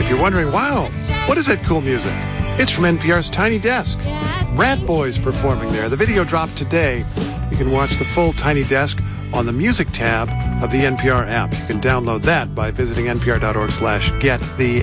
if you're wondering, wow, what is that cool music? It's from NPR's Tiny Desk. Rat Boys performing there. The video dropped today. You can watch the full Tiny Desk on the Music tab of the NPR app. You can download that by visiting npr.org/get. The